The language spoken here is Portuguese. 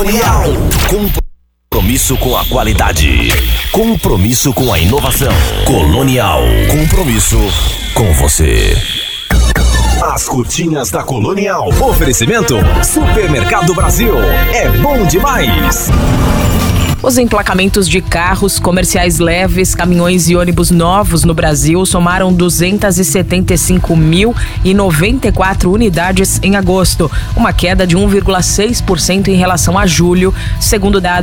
Colonial. Compromisso com a qualidade. Compromisso com a inovação. Colonial. Compromisso com você. As cortinas da Colonial. Oferecimento Supermercado Brasil. É bom demais. Os emplacamentos de carros comerciais leves, caminhões e ônibus novos no Brasil somaram 275.094 unidades em agosto, uma queda de 1,6% em relação a julho, segundo dados